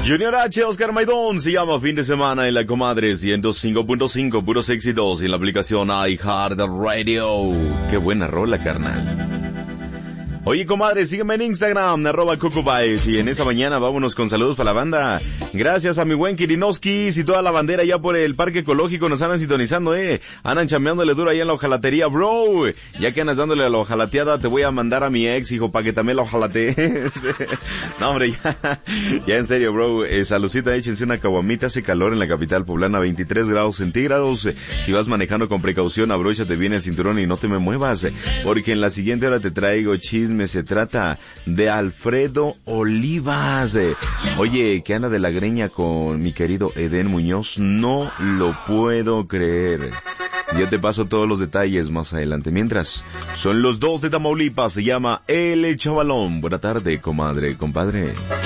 Junior H, Oscar Maidón, se llama Fin de Semana en la Comadre 105.5, puros éxitos y en la aplicación iHeartRadio. Qué buena rola, carnal. Oye, comadre, sígueme en Instagram, @CocoBaez, y en esa mañana vámonos con saludos para la banda. Gracias a mi buen Kirinoskis y toda la bandera allá por el Parque Ecológico, nos andan sintonizando, andan chambeándole duro ahí en la hojalatería, bro. Ya que andas dándole a la hojalateada, te voy a mandar a mi ex, hijo, para que también la hojalatees. No, hombre, ya en serio, bro, saludcita, échense una caguamita, hace calor en la capital poblana, 23 grados centígrados. Si vas manejando con precaución, abróchate bien el cinturón y no te me muevas, porque en la siguiente hora te traigo chisme. Se trata de Alfredo Olivas. Oye, que anda de la greña con mi querido Edén Muñoz, no lo puedo creer. Yo te paso todos los detalles más adelante. Mientras, son los dos de Tamaulipas, se llama El Chavalón. Buena tarde, comadre, compadre.